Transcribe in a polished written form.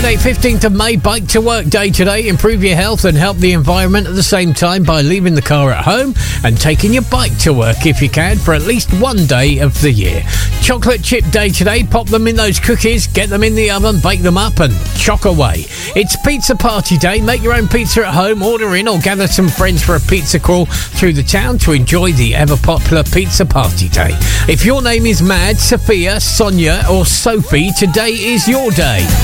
Friday, 15th of May, Bike to Work Day today. Improve your health and help the environment at the same time by leaving the car at home and taking your bike to work if you can for at least one day of the year. Chocolate chip day today. Pop them in those cookies, get them in the oven, bake them up and chock away. It's pizza party day. Make your own pizza at home, order in or gather some friends for a pizza crawl through the town to enjoy the ever popular pizza party day. If your name is Mad, Sophia, Sonia or Sophie, today is your day.